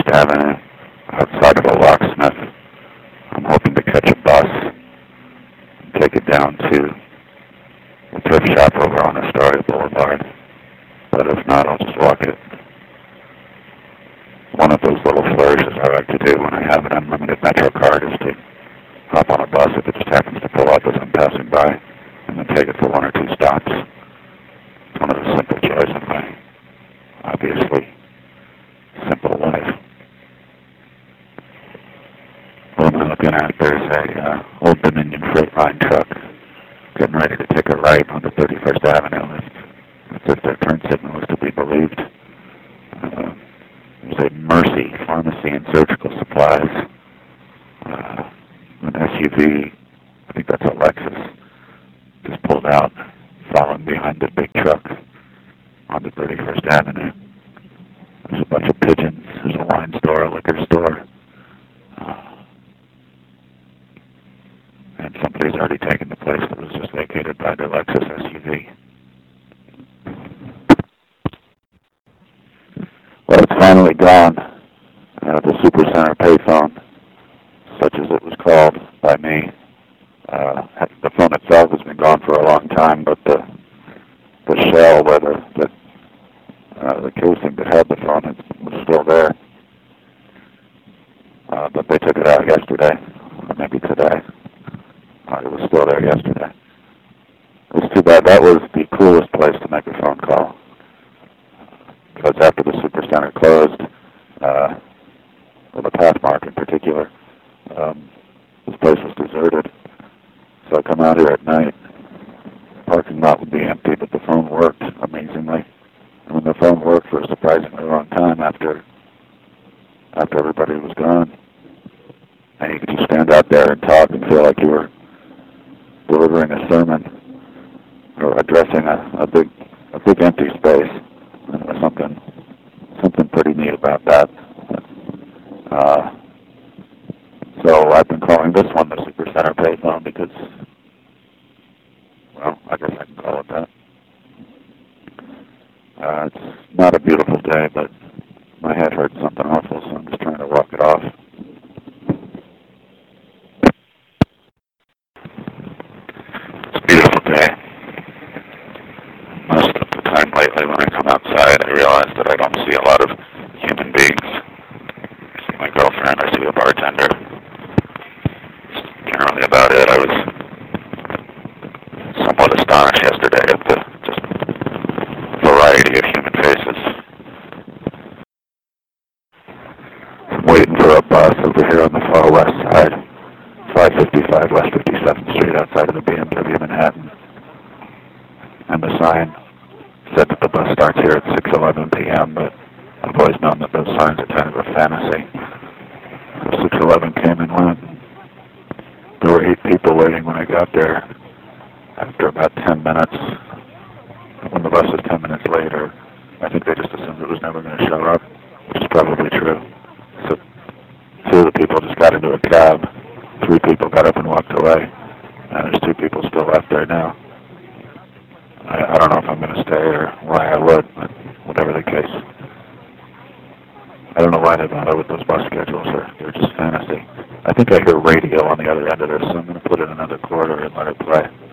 Avenue outside of a locksmith. I'm hoping to catch a bus and take it down to the thrift shop over on Astoria Boulevard. But if not, I'll just walk it. One of those little flourishes I like to do when I have an unlimited Metro card is to hop on a bus if it just happens to pull up as I'm passing by, and then take it for one or two stops. It's one of the simple joys of my obviously simple life. What am I looking at? There's a Old Dominion freight line truck getting ready to take a right on the 31st Avenue if their turn signal is to be believed. There's a Mercy Pharmacy and Surgical Supplies. An SUV, I think that's a Lexus, just pulled out, following behind the big truck on the 31st Avenue. There's a bunch of pigeons. There's a wine store, a liquor store. And somebody's already taken the place that was just vacated by the Lexus SUV. Well, it's finally gone. The Supercenter payphone, such as it was called by me. The phone itself has been gone for a long time, but the shell, where the casing that had the phone was still there. But they took it out yesterday, or maybe today. It was still there yesterday. It was too bad. That was the coolest place to make a phone call. Because after the Supercenter closed, well, the Pathmark in particular, this place was deserted. So I come out here at night. The parking lot would be empty, but the phone worked amazingly. And when the phone worked for a surprisingly long time after everybody was gone, and you could just stand out there and talk and feel like you were delivering a sermon or addressing a big empty space. And there was something pretty neat about that. So I've been calling this one the Supercenter payphone because, well, I guess I can call it that. It's not a beautiful day, but my head hurts something awful, so I'm just trying to walk it off. It's a beautiful day. Most of the time lately when I come outside, I realize that I don't see a lot of human beings. I see my girlfriend, I see a bartender. That's generally about it. I was somewhat astonished yesterday at the just variety of human faces. I'm waiting for a bus over here on the far west side, 555 West 57th Street outside of the BMW Manhattan. And the sign said that the bus starts here at 6:11 p.m., but I've always known that those signs are kind of a fantasy. 6:11 came and went. There were 8 people waiting when I got there. After about 10 minutes, when the bus was 10 minutes later, I think they just assumed it was never going to show up, which is probably true. So 2 of the people just got into a cab. 3 people got up and walked away. And there's 2 people still left there now. I don't know if I'm going to stay or why I would, but whatever the case. I don't know why they bother with those bus schedules. They're just fantasy. I think I hear radio on the other end of this, so I'm going to put in another quarter and let it play.